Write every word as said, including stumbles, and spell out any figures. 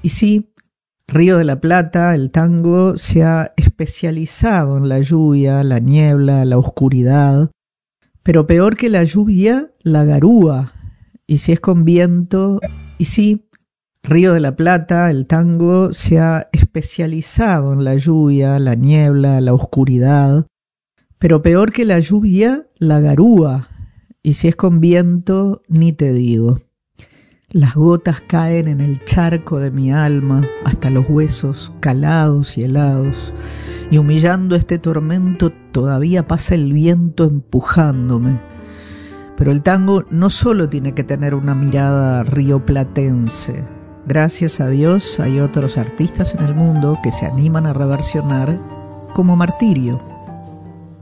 Y sí, Río de la Plata, el tango se ha especializado en la lluvia, la niebla, la oscuridad, pero peor que la lluvia, la garúa. Y si es con viento, y sí, Río de la Plata, el tango se ha especializado en la lluvia, la niebla, la oscuridad, pero peor que la lluvia, la garúa. Y si es con viento, ni te digo. Las gotas caen en el charco de mi alma hasta los huesos calados y helados, y humillando este tormento todavía pasa el viento empujándome. Pero el tango no solo tiene que tener una mirada rioplatense. Gracias a Dios hay otros artistas en el mundo que se animan a reversionar, como Martirio.